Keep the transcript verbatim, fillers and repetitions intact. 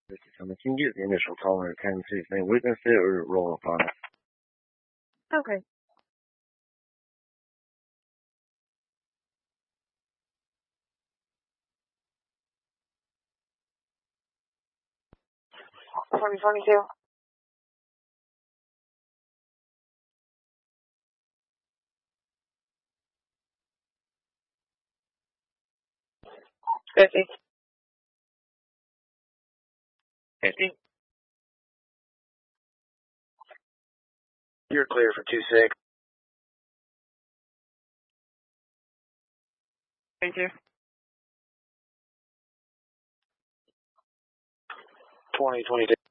This is on the can you get the initial caller kind of see if they witness it or roll up on it. Okay. twenty twenty-two. fifty. fifty? You're clear for two six. Thank you. twenty twenty-two.